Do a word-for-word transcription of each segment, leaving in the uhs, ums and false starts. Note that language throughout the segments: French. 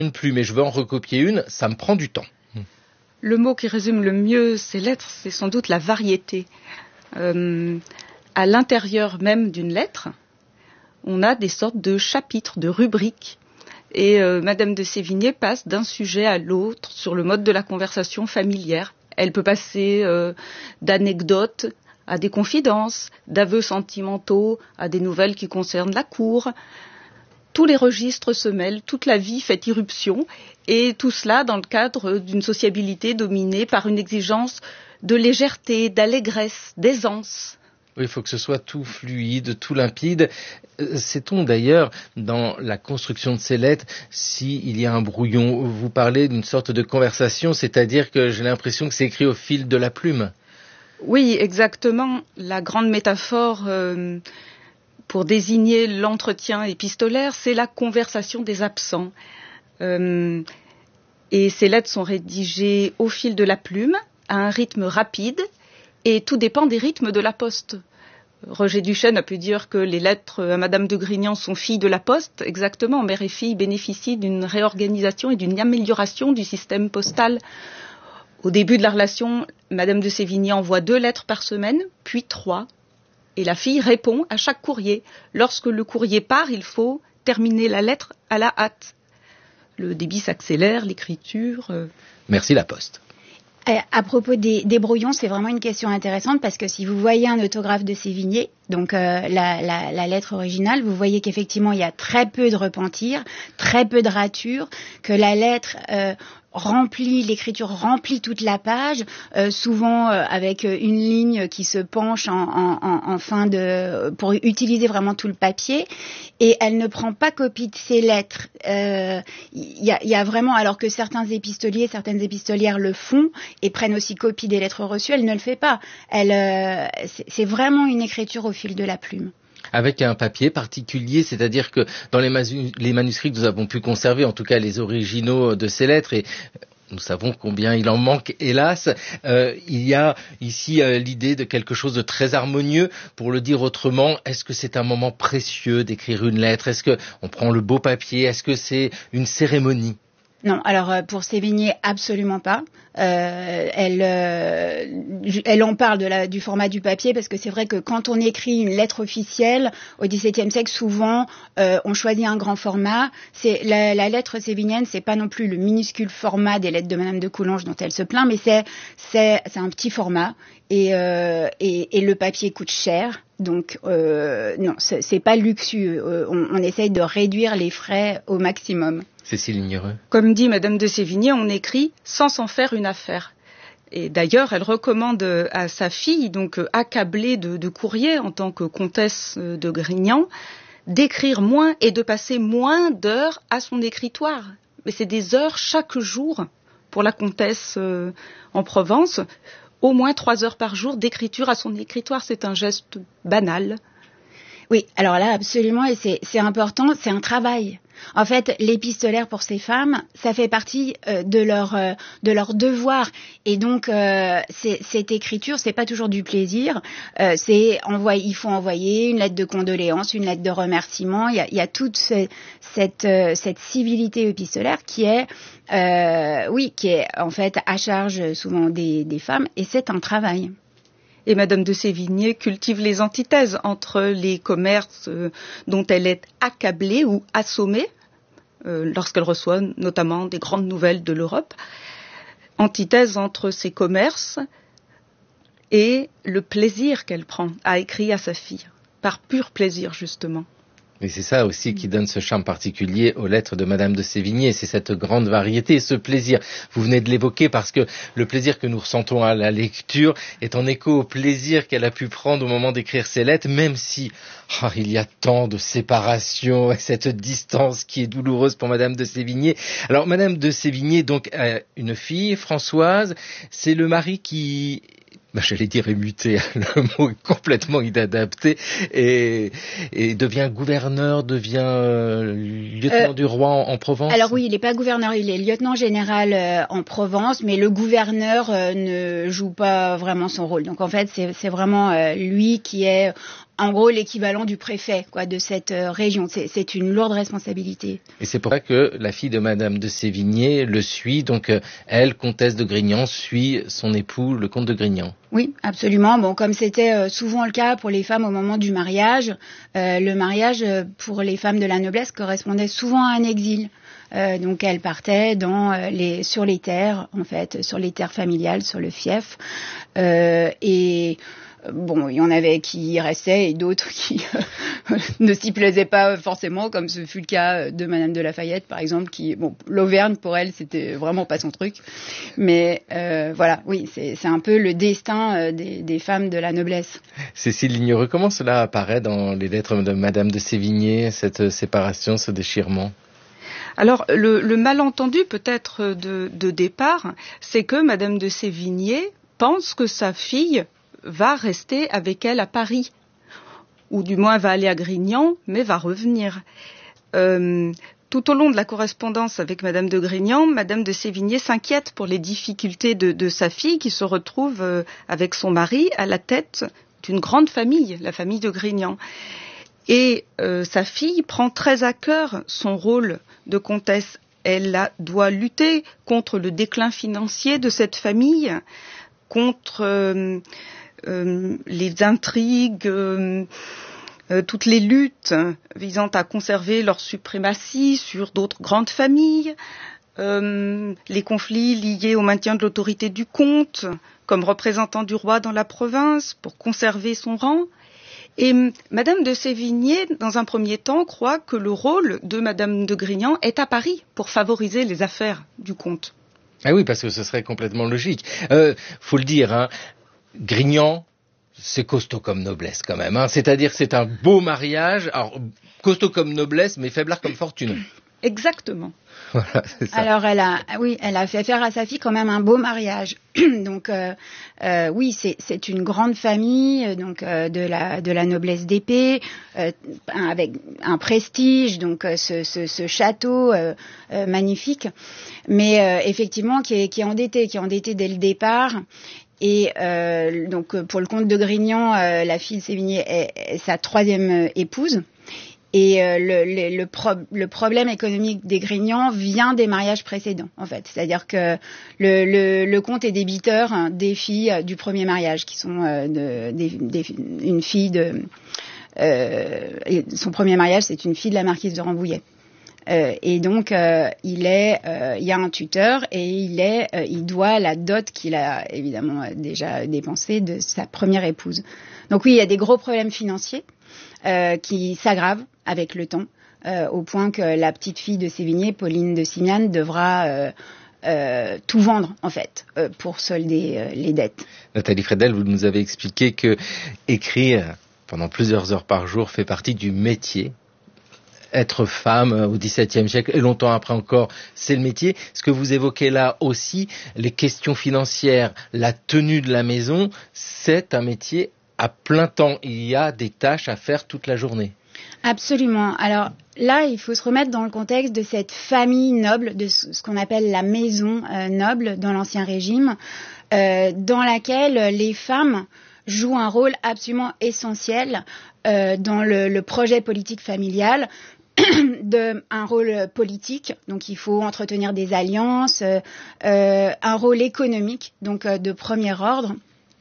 une plume et je veux en recopier une, ça me prend du temps. Le mot qui résume le mieux ces lettres, c'est sans doute la variété. Euh, à l'intérieur même d'une lettre, on a des sortes de chapitres, de rubriques. Et euh, Madame de Sévigné passe d'un sujet à l'autre sur le mode de la conversation familière. Elle peut passer euh, d'anecdotes à des confidences, d'aveux sentimentaux à des nouvelles qui concernent la cour. Tous les registres se mêlent, toute la vie fait irruption, et tout cela dans le cadre d'une sociabilité dominée par une exigence de légèreté, d'allégresse, d'aisance. Oui, il faut que ce soit tout fluide, tout limpide. Sait-on d'ailleurs, dans la construction de ces lettres, s'il y a un brouillon? Vous parlez d'une sorte de conversation, c'est-à-dire que j'ai l'impression que c'est écrit au fil de la plume. Oui, exactement. La grande métaphore euh, pour désigner l'entretien épistolaire, c'est la conversation des absents. Euh, et ces lettres sont rédigées au fil de la plume, à un rythme rapide, et tout dépend des rythmes de la poste. Roger Duchesne a pu dire que les lettres à Madame de Grignan sont filles de la poste. Exactement, mère et fille bénéficient d'une réorganisation et d'une amélioration du système postal. Au début de la relation, Madame de Sévigné envoie deux lettres par semaine, puis trois. Et la fille répond à chaque courrier. Lorsque le courrier part, il faut terminer la lettre à la hâte. Le débit s'accélère, l'écriture... Euh... Merci la poste. À propos des, des brouillons, c'est vraiment une question intéressante parce que si vous voyez un autographe de Sévigné, donc euh, la, la, la lettre originale, vous voyez qu'effectivement il y a très peu de repentir, très peu de ratures, que la lettre euh, remplit, l'écriture remplit toute la page, euh, souvent euh, avec une ligne qui se penche en, en, en, en fin de, pour utiliser vraiment tout le papier, et elle ne prend pas copie de ses lettres. Il euh, y, a, y a vraiment, alors que certains épistoliers, certaines épistolières le font et prennent aussi copie des lettres reçues, elle ne le fait pas. Elle, euh, c'est, c'est vraiment une écriture au fil de la plume. Avec un papier particulier, c'est-à-dire que dans les, masu- les manuscrits que nous avons pu conserver, en tout cas les originaux de ces lettres, et nous savons combien il en manque, hélas, euh, il y a ici euh, l'idée de quelque chose de très harmonieux. Pour le dire autrement, est-ce que c'est un moment précieux d'écrire une lettre? Est-ce qu'on prend le beau papier? Est-ce que c'est une cérémonie? Non, alors pour Sévigné, absolument pas. Euh, elle, euh, elle en parle de la, du format du papier parce que c'est vrai que quand on écrit une lettre officielle au XVIIe siècle, souvent euh, on choisit un grand format. C'est la, la lettre sévignienne, c'est pas non plus le minuscule format des lettres de Madame de Coulanges dont elle se plaint, mais c'est c'est, c'est un petit format et, euh, et, et le papier coûte cher. Donc euh, non, c'est, c'est pas luxueux. Euh, on, on essaye de réduire les frais au maximum. Cécile Lignereux. Comme dit Madame de Sévigné, on écrit sans s'en faire une affaire. Et d'ailleurs, elle recommande à sa fille, donc accablée de, de courriers en tant que comtesse de Grignan, d'écrire moins et de passer moins d'heures à son écritoire. Mais c'est des heures chaque jour pour la comtesse euh, en Provence. Au moins trois heures par jour d'écriture à son écritoire. C'est un geste banal. Oui, alors là, absolument, et c'est, c'est important, c'est un travail. En fait, l'épistolaire pour ces femmes, ça fait partie euh, de leur euh, de leur devoir, et donc euh, c'est, cette écriture, c'est pas toujours du plaisir. Euh, c'est envoyer, il faut envoyer une lettre de condoléances, une lettre de remerciement. Il y a, il y a toute ce, cette euh, cette civilité épistolaire qui est euh, oui, qui est en fait à charge souvent des des femmes, et c'est un travail. Et Madame de Sévigné cultive les antithèses entre les commerces euh, dont elle est accablée ou assommée, euh, lorsqu'elle reçoit notamment des grandes nouvelles de l'Europe. Antithèse entre ces commerces et le plaisir qu'elle prend à écrire à sa fille, par pur plaisir justement. Et c'est ça aussi qui donne ce charme particulier aux lettres de Madame de Sévigné, c'est cette grande variété, ce plaisir. Vous venez de l'évoquer parce que le plaisir que nous ressentons à la lecture est en écho au plaisir qu'elle a pu prendre au moment d'écrire ses lettres, même si oh, il y a tant de séparation et cette distance qui est douloureuse pour Madame de Sévigné. Alors Madame de Sévigné, donc, a une fille, Françoise, c'est le mari qui... Ben, j'allais dire est muté, le mot est complètement inadapté, et, et devient gouverneur, devient euh, lieutenant euh, du roi en, en Provence. Alors oui, il n'est pas gouverneur, il est lieutenant général euh, en Provence, mais le gouverneur euh, ne joue pas vraiment son rôle. Donc en fait, c'est, c'est vraiment euh, lui qui est en gros l'équivalent du préfet, quoi, de cette euh, région. C'est, c'est une lourde responsabilité. Et c'est pour ça que la fille de Madame de Sévigné le suit. Donc, euh, elle, comtesse de Grignan, suit son époux, le comte de Grignan. Oui, absolument. Bon, comme c'était euh, souvent le cas pour les femmes au moment du mariage, euh, le mariage euh, pour les femmes de la noblesse correspondait souvent à un exil. Euh, donc elle partait dans euh, les, sur les terres, en fait, sur les terres familiales, sur le fief. Euh, et bon, il y en avait qui y restaient et d'autres qui euh, ne s'y plaisaient pas forcément, comme ce fut le cas de Madame de Lafayette, par exemple, qui, bon, l'Auvergne pour elle, c'était vraiment pas son truc. Mais euh, voilà, oui, c'est, c'est un peu le destin euh, des, des femmes de la noblesse. Cécile Lignereux, comment cela apparaît dans les lettres de Madame de Sévigné, cette séparation, ce déchirement? Alors, le, le malentendu peut-être de, de départ, c'est que Madame de Sévigné pense que sa fille va rester avec elle à Paris, ou du moins va aller à Grignan, mais va revenir. Euh, tout au long de la correspondance avec Madame de Grignan, Madame de Sévigné s'inquiète pour les difficultés de, de sa fille qui se retrouve euh, avec son mari à la tête d'une grande famille, la famille de Grignan. Et euh, sa fille prend très à cœur son rôle de comtesse. Elle a, doit lutter contre le déclin financier de cette famille, contre euh, euh, les intrigues, euh, euh, toutes les luttes visant à conserver leur suprématie sur d'autres grandes familles, euh, les conflits liés au maintien de l'autorité du comte comme représentant du roi dans la province pour conserver son rang. Et Madame de Sévigné, dans un premier temps, croit que le rôle de Madame de Grignan est à Paris pour favoriser les affaires du comte. Ah oui, parce que ce serait complètement logique. Euh, faut le dire, hein, Grignan, c'est costaud comme noblesse quand même. Hein. C'est-à-dire que c'est un beau mariage, alors costaud comme noblesse, mais faiblard comme fortune. Exactement. Voilà, c'est ça. Alors elle a, oui, elle a fait faire à sa fille quand même un beau mariage. Donc euh, euh, oui, c'est, c'est une grande famille, donc euh, de la de la noblesse d'épée, euh, avec un prestige, donc euh, ce, ce, ce château euh, euh, magnifique, mais euh, effectivement qui est qui est endetté, qui est endetté dès le départ. Et euh, donc pour le comte de Grignan, euh, la fille de Sévigné est, est sa troisième épouse. Et euh, le, le, le, pro- le problème économique des Grignan vient des mariages précédents, en fait. C'est-à-dire que le, le, le comte est débiteur hein, des filles euh, du premier mariage, qui sont euh, de, des, des, une fille de... Euh, son premier mariage, c'est une fille de la marquise de Rambouillet. Euh, et donc, euh, il est, euh, il y a un tuteur et il est, euh, il doit la dot qu'il a évidemment déjà dépensée de sa première épouse. Donc oui, il y a des gros problèmes financiers. Euh, qui s'aggrave avec le temps, euh, au point que la petite fille de Sévigné, Pauline de Simiane, devra euh, euh, tout vendre, en fait, euh, pour solder euh, les dettes. Nathalie Fredel, vous nous avez expliqué que écrire pendant plusieurs heures par jour fait partie du métier. Être femme au dix-septième siècle et longtemps après encore, c'est le métier. Ce que vous évoquez là aussi, les questions financières, la tenue de la maison, c'est un métier à plein temps. Il y a des tâches à faire toute la journée. Absolument. Alors là, il faut se remettre dans le contexte de cette famille noble, de ce qu'on appelle la maison euh, noble dans l'Ancien Régime, euh, dans laquelle les femmes jouent un rôle absolument essentiel euh, dans le, le projet politique familial. De, un rôle politique, donc il faut entretenir des alliances, euh, euh, un rôle économique, donc euh, de premier ordre.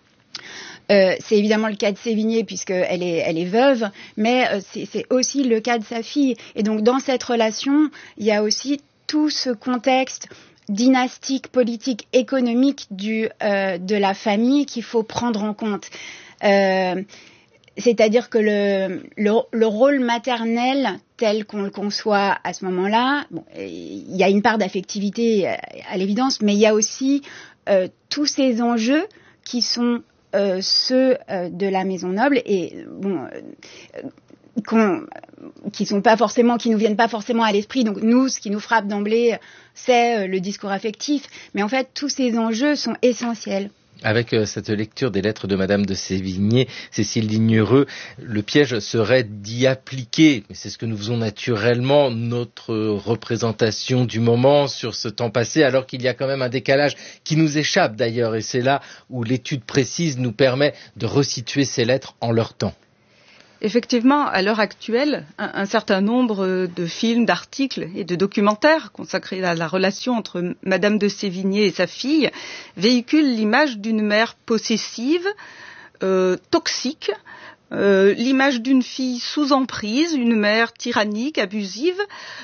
Euh, c'est évidemment le cas de Sévigné puisqu'elle est, elle est veuve, mais euh, c'est, c'est aussi le cas de sa fille. Et donc dans cette relation, il y a aussi tout ce contexte dynastique, politique, économique du, euh, de la famille qu'il faut prendre en compte. Euh, c'est-à-dire que le, le, le rôle maternel tel qu'on le conçoit à ce moment-là, bon, il y a une part d'affectivité à, à l'évidence, mais il y a aussi euh, tous ces enjeux qui sont Euh, ceux euh, de la maison noble et bon euh, qu'on, qui sont pas forcément, qui nous viennent pas forcément à l'esprit. Donc nous, ce qui nous frappe d'emblée, c'est euh, le discours affectif. Mais en fait, tous ces enjeux sont essentiels. Avec euh, cette lecture des lettres de Madame de Sévigné, Cécile Lignereux, le piège serait d'y appliquer, mais c'est ce que nous faisons naturellement, notre représentation du moment sur ce temps passé, alors qu'il y a quand même un décalage qui nous échappe d'ailleurs, et c'est là où l'étude précise nous permet de resituer ces lettres en leur temps. Effectivement, à l'heure actuelle, un, un certain nombre de films, d'articles et de documentaires consacrés à la relation entre Madame de Sévigné et sa fille véhiculent l'image d'une mère possessive, euh, toxique, euh, l'image d'une fille sous emprise, une mère tyrannique, abusive.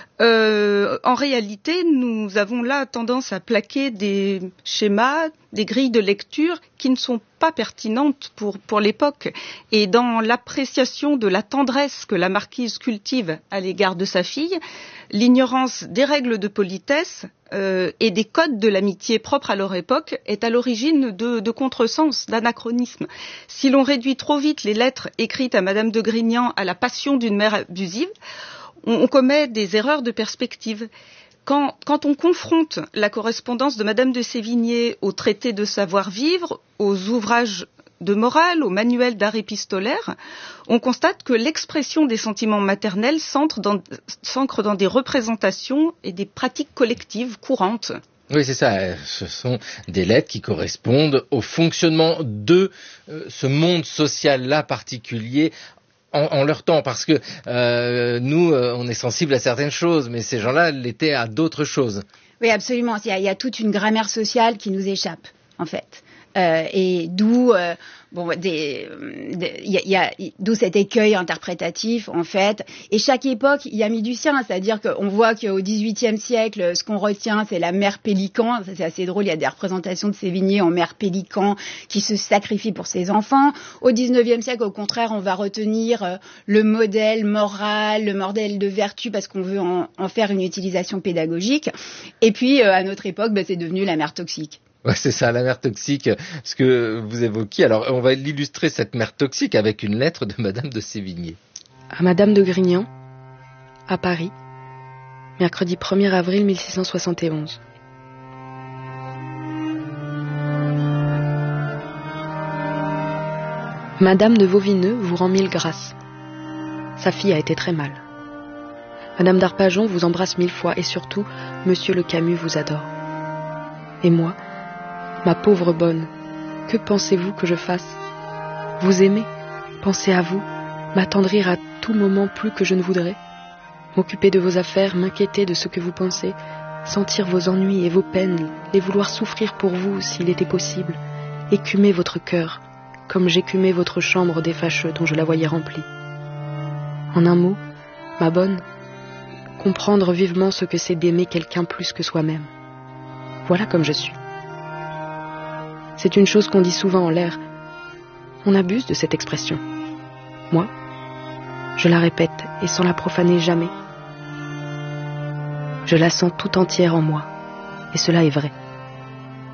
Euh, en réalité, nous avons là tendance à plaquer des schémas, des grilles de lecture qui ne sont pas pertinentes pour, pour l'époque. Et dans l'appréciation de la tendresse que la marquise cultive à l'égard de sa fille, l'ignorance des règles de politesse euh, et des codes de l'amitié propres à leur époque est à l'origine de, de contresens, d'anachronisme. Si l'on réduit trop vite les lettres écrites à Madame de Grignan à la passion d'une mère abusive, on commet des erreurs de perspective. Quand, quand on confronte la correspondance de Madame de Sévigné aux traités de savoir-vivre, aux ouvrages de morale, aux manuels d'art épistolaire, on constate que l'expression des sentiments maternels s'ancre dans, s'ancre dans des représentations et des pratiques collectives courantes. Oui, c'est ça. Ce sont des lettres qui correspondent au fonctionnement de euh, ce monde social-là particulier En, en leur temps, parce que euh, nous, euh, on est sensible à certaines choses, mais ces gens-là l'étaient à d'autres choses. Oui, absolument. Il y a, il y a toute une grammaire sociale qui nous échappe, en fait. Euh, et d'où, euh, bon, des, des, y a, y a, d'où cet écueil interprétatif, en fait. Et chaque époque y a mis du sien, c'est-à-dire qu'on voit qu'au dix-huitième siècle, ce qu'on retient, c'est la mère pélican. Ça, c'est assez drôle. Il y a des représentations de Sévigné en mère pélican qui se sacrifie pour ses enfants. Au dix-neuvième siècle, au contraire, on va retenir euh, le modèle moral, le modèle de vertu, parce qu'on veut en, en faire une utilisation pédagogique. Et puis, euh, à notre époque, bah, c'est devenu la mère toxique. Ouais, c'est ça, la mère toxique, ce que vous évoquiez. Alors, on va l'illustrer, cette mère toxique, avec une lettre de Madame de Sévigné. À Madame de Grignan, à Paris, mercredi premier avril mille six cent soixante et onze. Madame de Vauvineux vous rend mille grâces. Sa fille a été très mal. Madame d'Arpajon vous embrasse mille fois et surtout, Monsieur le Camus vous adore. Et moi, ma pauvre bonne, que pensez-vous que je fasse? Vous aimer, penser à vous, m'attendrir à tout moment plus que je ne voudrais, m'occuper de vos affaires, m'inquiéter de ce que vous pensez, sentir vos ennuis et vos peines, les vouloir souffrir pour vous s'il était possible, écumer votre cœur, comme j'écumais votre chambre des fâcheux dont je la voyais remplie. En un mot, ma bonne, comprendre vivement ce que c'est d'aimer quelqu'un plus que soi-même. Voilà comme je suis. C'est une chose qu'on dit souvent en l'air. On abuse de cette expression. Moi, je la répète et sans la profaner jamais. Je la sens tout entière en moi, et cela est vrai.